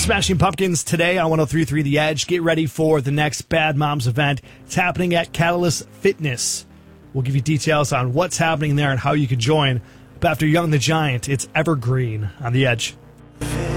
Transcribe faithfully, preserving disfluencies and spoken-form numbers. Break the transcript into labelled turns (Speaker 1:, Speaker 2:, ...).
Speaker 1: Smashing Pumpkins today on one oh three point three The Edge. Get ready for the next Bad Moms event. It's happening at Catalyst Fitness. We'll give you details on what's happening there and how you can join. But after Young the Giant, it's Evergreen on The Edge.